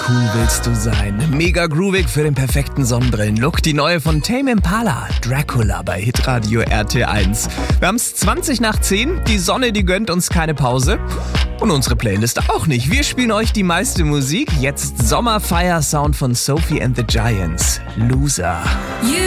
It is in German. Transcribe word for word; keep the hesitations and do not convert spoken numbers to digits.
cool willst du sein? Mega groovig für den perfekten Sonnenbrillen-Look. Die neue von Tame Impala, Dracula bei Hitradio R T eins. Wir haben es zwanzig nach zehn. Die Sonne, die gönnt uns keine Pause. Und unsere Playlist auch nicht. Wir spielen euch die meiste Musik. Jetzt Sommerfire-Sound von Sophie and the Giants. Loser.